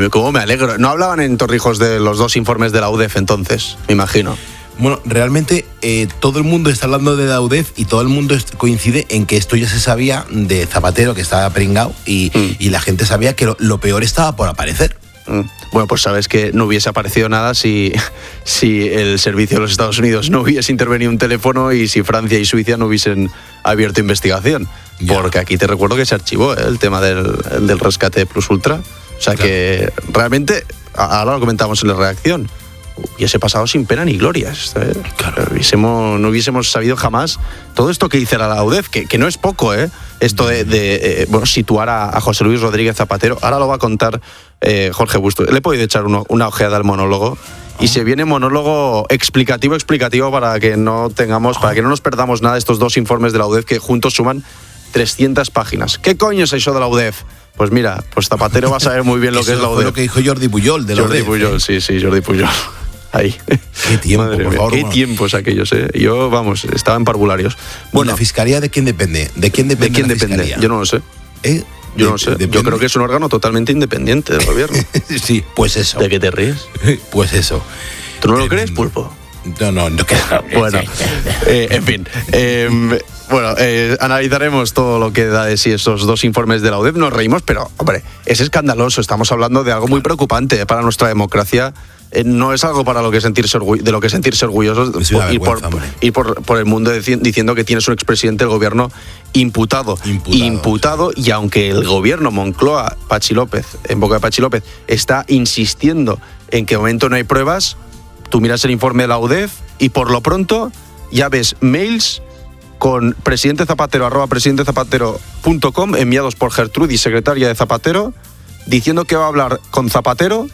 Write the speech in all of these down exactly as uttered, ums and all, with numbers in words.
cómo me alegro. No hablaban en Torrijos de los dos informes de la U D E F entonces, me imagino. Bueno, realmente eh, todo el mundo está hablando de la U D E F y todo el mundo coincide en que esto ya se sabía de Zapatero, que estaba pringao, y, mm. y la gente sabía que lo, lo peor estaba por aparecer. Mm. Bueno, pues sabes que no hubiese aparecido nada si, si el servicio de los Estados Unidos no hubiese intervenido un teléfono y si Francia y Suiza no hubiesen abierto investigación. Ya. Porque aquí te recuerdo que se archivó ¿eh? el tema del, del rescate Plus Ultra. O sea claro. que realmente, ahora lo comentamos en la reacción, hubiese pasado sin pena ni gloria. ¿eh? Claro. Hubiésemos, no hubiésemos sabido jamás todo esto que dice la U D E F, que, que no es poco, ¿eh? Esto de, de eh, bueno, situar a, a José Luis Rodríguez Zapatero. Ahora lo va a contar eh, Jorge Busto. Le he podido echar uno, una ojeada al monólogo. Y se viene monólogo explicativo, explicativo para que no tengamos, para que no nos perdamos nada de estos dos informes de la U D E F que juntos suman trescientas páginas. ¿Qué coño es eso de la U D E F? Pues mira, pues Zapatero va a saber muy bien lo que es la U D E F. Eso fue lo que dijo Jordi Pujol de la Jordi U D E F. Pujol, sí, sí, Jordi Pujol. Ahí. Qué tiempo, Madre por mía, favor. Qué bueno. tiempos aquellos, ¿eh? Yo, vamos, estaba en parvularios. Bueno, ¿y la Fiscalía de quién depende? ¿De quién depende ¿De quién la depende? Fiscalía? Yo no lo sé. ¿Eh? Yo de, no sé. depende. Yo creo que es un órgano totalmente independiente del gobierno. Sí, pues eso. ¿De qué te ríes? Pues eso. ¿Tú no lo eh, crees, Pulpo? No, no, no. Que... Bueno, eh, en fin. Eh, bueno, eh, analizaremos todo lo que da de sí esos dos informes de la U D E F. Nos reímos, pero, hombre, es escandaloso. Estamos hablando de algo muy preocupante para nuestra democracia. Eh, no es algo para lo que sentirse orgu- de lo que sentirse orgullosos por, ir, por, ir por, por el mundo dici- diciendo que tienes un expresidente del gobierno imputado. Imputado. Imputado, y aunque el gobierno Moncloa, Pachi López, en boca de Pachi López, está insistiendo en que de momento no hay pruebas, tú miras el informe de la U D E F y por lo pronto ya ves mails con presidente Zapatero, arroba presidente zapatero punto com, enviados por Gertrudis, secretaria de Zapatero, diciendo que va a hablar con Zapatero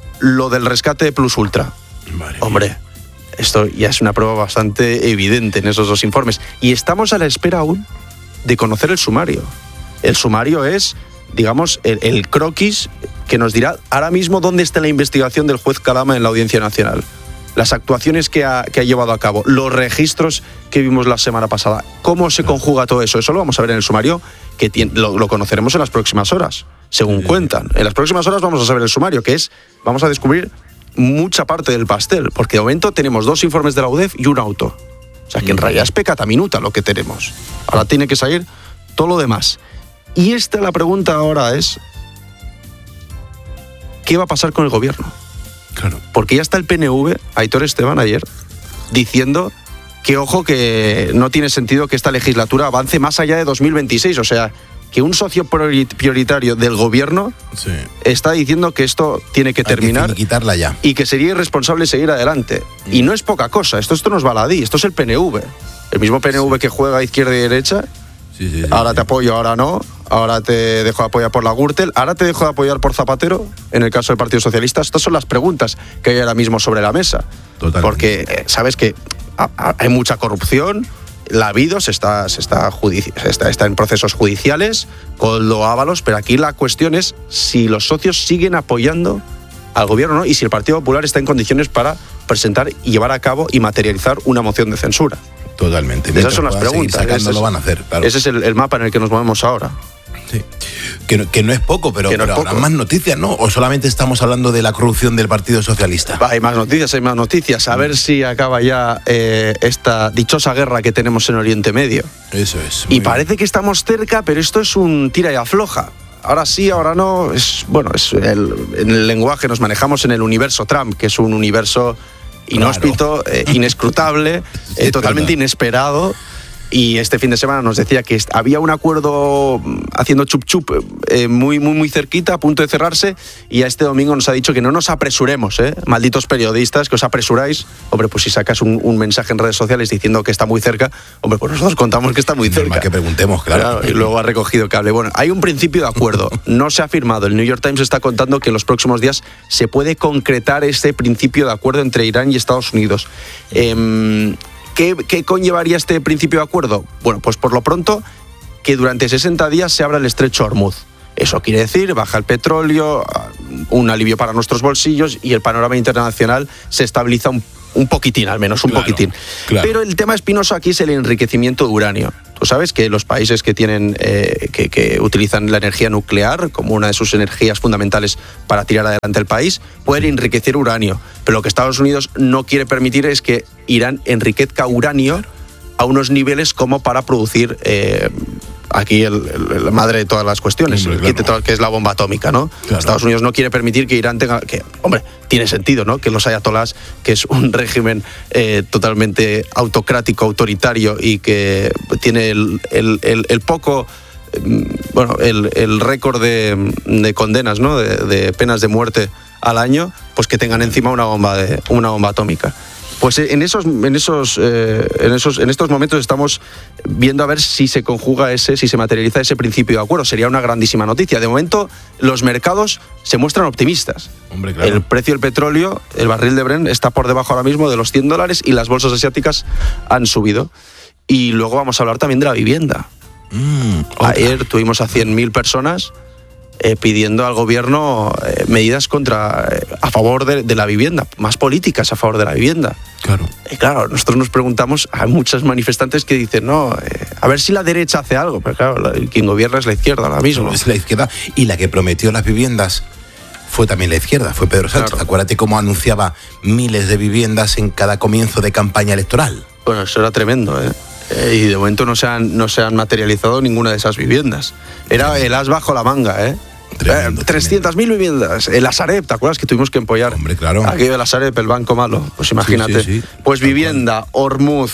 lo del rescate de Plus Ultra. Madre Hombre, mía. Esto ya es una prueba bastante evidente en esos dos informes. Y estamos a la espera aún de conocer el sumario. El sumario es, digamos, el, el croquis que nos dirá ahora mismo dónde está la investigación del juez Calama en la Audiencia Nacional. Las actuaciones que ha, que ha llevado a cabo, los registros que vimos la semana pasada, cómo se conjuga todo eso. Eso lo vamos a ver en el sumario, que tiene, lo, lo conoceremos en las próximas horas, según sí. cuentan. En las próximas horas vamos a saber el sumario, que es, vamos a descubrir mucha parte del pastel, porque de momento tenemos dos informes de la U D E F y un auto. O sea, que en realidad es pecata minuta lo que tenemos. Ahora tiene que salir todo lo demás. Y esta la pregunta ahora es, ¿qué va a pasar con el gobierno? Claro. Porque ya está el P N V, Aitor Esteban ayer, diciendo que, ojo, que no tiene sentido que esta legislatura avance más allá de dos mil veintiséis. O sea, que un socio prioritario del gobierno sí. está diciendo que esto tiene que Hay terminar que quitarla ya. Y que sería irresponsable seguir adelante. Mm. Y no es poca cosa, esto, esto no es baladí, esto es el P N V. El mismo P N V sí. que juega a izquierda y derecha. Sí, sí, sí, ahora sí. te apoyo, ahora no. Ahora te dejo de apoyar por la Gürtel. Ahora te dejo de apoyar por Zapatero, en el caso del Partido Socialista. Estas son las preguntas que hay ahora mismo sobre la mesa. Totalmente. Porque eh, sabes que a, a, hay mucha corrupción. La ha habido, se está, se está, judici- se está, está en procesos judiciales, Koldo Ábalos, pero aquí la cuestión es si los socios siguen apoyando al gobierno, ¿no? Y si el Partido Popular está en condiciones para presentar y llevar a cabo y materializar una moción de censura. Totalmente. Esas son las preguntas. Sacando, ese lo van a hacer, claro. Ese es el, el mapa en el que nos movemos ahora. Sí. Que, no, que no es poco, pero, no pero es poco. habrá más noticias, ¿no? ¿O solamente estamos hablando de la corrupción del Partido Socialista? Hay más noticias, hay más noticias. A ver si acaba ya eh, esta dichosa guerra que tenemos en Oriente Medio. Eso es. Y parece bien. que estamos cerca, pero esto es un tira y afloja. Ahora sí, ahora no. Es, bueno, es el, en el lenguaje nos manejamos en el universo Trump, que es un universo inhóspito, claro. eh, inescrutable, eh, totalmente inesperado. Y este fin de semana nos decía que había un acuerdo haciendo chup chup eh, muy, muy, muy cerquita, a punto de cerrarse, y a este domingo nos ha dicho que no nos apresuremos, ¿eh? Malditos periodistas, que os apresuráis. Hombre, pues si sacas un, un mensaje en redes sociales diciendo que está muy cerca, hombre, pues nosotros contamos que está muy cerca. Normal que preguntemos, claro. claro. Y luego ha recogido cable. Bueno, hay un principio de acuerdo. No se ha firmado. El New York Times está contando que en los próximos días se puede concretar este principio de acuerdo entre Irán y Estados Unidos. Eh, ¿Qué, ¿Qué conllevaría este principio de acuerdo? Bueno, pues por lo pronto que durante sesenta días se abra el estrecho Hormuz. Eso quiere decir baja el petróleo, un alivio para nuestros bolsillos y el panorama internacional se estabiliza un un poquitín, al menos un Claro, poquitín. claro. Pero el tema espinoso aquí es el enriquecimiento de uranio. Tú sabes que los países que tienen eh, que, que utilizan la energía nuclear como una de sus energías fundamentales para tirar adelante el país, pueden enriquecer uranio. Pero lo que Estados Unidos no quiere permitir es que Irán enriquezca uranio a unos niveles como para producir eh, aquí el, el- la madre de todas las cuestiones, Hombre, el claro. kit de todo- que es la bomba atómica, ¿no? Claro. Estados Unidos no quiere permitir que Irán tenga, que, hombre, tiene sentido, ¿no? Que los ayatolás, que es un régimen eh, totalmente autocrático, autoritario y que tiene el, el- el- el poco, eh, bueno, el, el récord de, de condenas, ¿no? De, de penas de muerte al año, pues que tengan encima una bomba de una bomba atómica. Pues en esos, en esos, eh, en esos, en estos momentos estamos viendo a ver si se conjuga ese, si se materializa ese principio de acuerdo. Sería una grandísima noticia. De momento, los mercados se muestran optimistas. Hombre, claro. El precio del petróleo, el barril de Brent, está por debajo ahora mismo de los cien dólares y las bolsas asiáticas han subido. Y luego vamos a hablar también de la vivienda. Mm, otra. Ayer tuvimos a cien mil personas eh, pidiendo al gobierno eh, medidas contra, eh, a favor de, de la vivienda, más políticas a favor de la vivienda. Claro. Y claro, nosotros nos preguntamos, hay muchos manifestantes que dicen, no, eh, a ver si la derecha hace algo, pero claro, la- quien gobierna es la izquierda ahora mismo. Es la izquierda. Y la que prometió las viviendas fue también la izquierda, fue Pedro Sánchez. Claro. Acuérdate cómo anunciaba miles de viviendas en cada comienzo de campaña electoral. Bueno, eso era tremendo, ¿eh? Eh, y de momento no se, han, no se han materializado ninguna de esas viviendas. Era el as bajo la manga, ¿eh? Tremendo, Eh, trescientas mil viviendas. El Asarep, ¿te acuerdas que tuvimos que empollar? Hombre, claro. Aquello del Asarep, el banco malo. Pues imagínate. sí, sí. Pues Tal vivienda, Ormuz,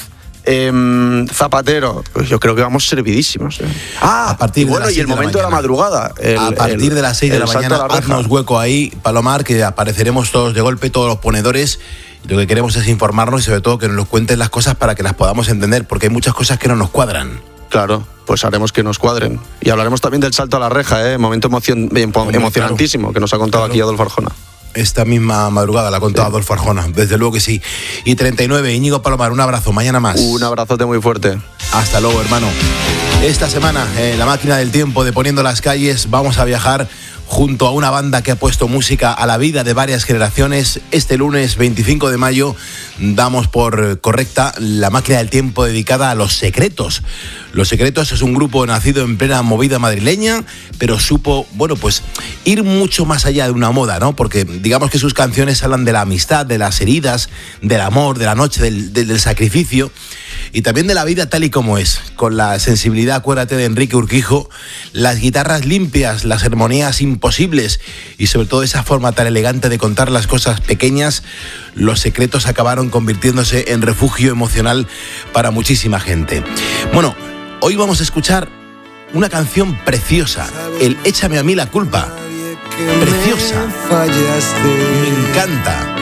em, Zapatero. Pues yo creo que vamos servidísimos. ¿eh? Ah, A partir y de bueno, las y el seis de la momento de la, mañana. madrugada. el- a partir el- de las seis de el la salto mañana, a la reja. haznos hueco ahí, Palomar, que apareceremos todos de golpe, todos los ponedores. Y lo que queremos es informarnos y sobre todo que nos cuenten las cosas para que las podamos entender, porque hay muchas cosas que no nos cuadran. Claro, pues haremos que nos cuadren. Y hablaremos también del salto a la reja, ¿eh? Momento emocion- empo- Hombre, emocionantísimo que nos ha contado Claro. aquí Adolfo Arjona. Esta misma madrugada la ha contado Sí. Adolfo Arjona, desde luego que sí. Y treinta y nueve, Íñigo Palomar, un abrazo, mañana más. Un abrazote muy fuerte. Hasta luego, hermano. Esta semana, en la máquina del tiempo de Poniendo las Calles, vamos a viajar junto a una banda que ha puesto música a la vida de varias generaciones. Este lunes veinticinco de mayo damos por correcta la máquina del tiempo dedicada a Los Secretos. Los Secretos es un grupo nacido en plena movida madrileña, pero supo, bueno, pues ir mucho más allá de una moda, ¿no? Porque digamos que sus canciones hablan de la amistad, de las heridas, del amor, de la noche, del, del- del sacrificio y también de la vida tal y como es, con la sensibilidad, acuérdate, de Enrique Urquijo, las guitarras limpias, las armonías imposibles y sobre todo esa forma tan elegante de contar las cosas pequeñas. Los Secretos acabaron convirtiéndose en refugio emocional para muchísima gente. Bueno, hoy vamos a escuchar una canción preciosa, el Échame a mí la culpa. Preciosa. Me encanta.